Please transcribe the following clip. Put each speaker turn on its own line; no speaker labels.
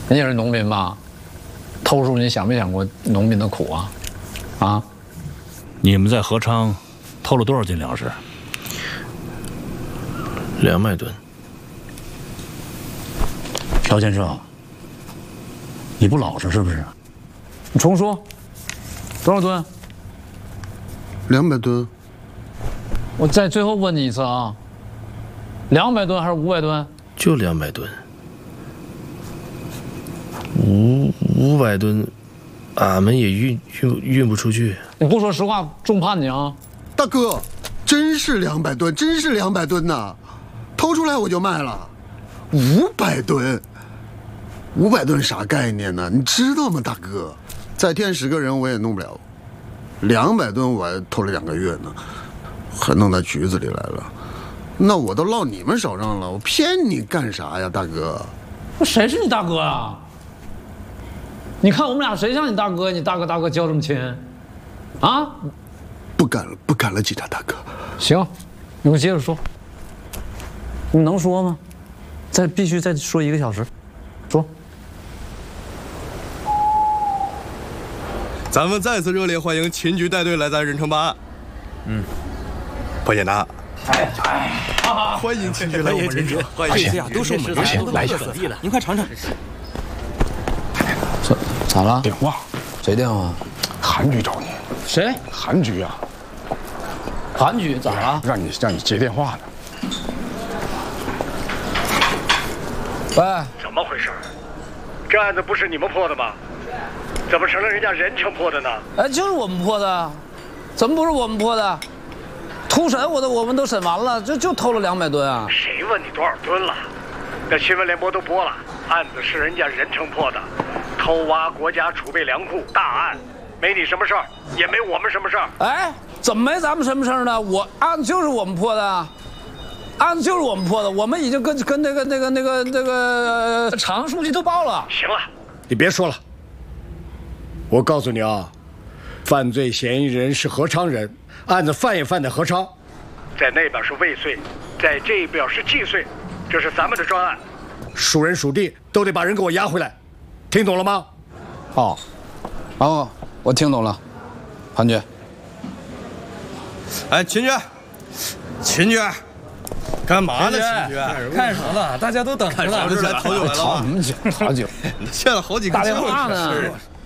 你也是农民吧？偷书你想没想过农民的苦啊？啊？
你们在合昌偷了多少斤粮食
？200吨。
朴先生，你不老实是不是？
你重说，多少吨
？200吨。
我再最后问你一次啊，200吨还是500吨？
就200吨。500吨，俺们也运不出去。
你不说实话，重判你啊！
大哥，真是200吨，真是200吨呐！偷出来我就卖了，500吨，500吨啥概念呢？你知道吗，大哥？再添10个人我也弄不了，200吨我还偷了2个月呢，还弄到局子里来了。那我都落你们手上了，我骗你干啥呀，大哥？
那谁是你大哥啊？你看我们俩谁像你大哥？你大哥叫这么亲，啊？
不敢了，警察大哥。
行，你给我接着说。你能说吗？必须再说1个小时，说。
咱们再次热烈欢迎秦局带队来咱任城办案。不简单。欢迎秦局来我们任城，欢迎！
这些啊都是我们人生来本地的，您快尝尝。
咋了？
电话？
谁电话？
韩局找你。
谁？
韩局啊。
韩局咋了？
让你接电话的。
喂，
怎么回事？这案子不是你们破的吗？怎么成了人家任城破的呢？
哎，就是我们破的，怎么不是我们破的？突审我们都审完了，就偷了200吨啊！
谁问你多少吨了？那新闻联播都播了，案子是人家任城破的，偷挖国家储备粮库大案，没你什么事儿，也没我们什么事儿。
哎，怎么没咱们什么事儿呢？案子就是我们破的，案子就是我们破的，我们已经跟那个厂书记都报了。
行了，
你别说了，我告诉你啊，犯罪嫌疑人是合昌人，案子犯也犯在合昌，
在那边是未遂，在这边是既遂，这是咱们的专案，
属人属地都得把人给我押回来，听懂了吗？
哦，我听懂了，韩局。
哎，秦局，干嘛呢？秦局，
干啥呢？大家都等着呢。
好久来了，
好久，
欠了好几个
打电话呢。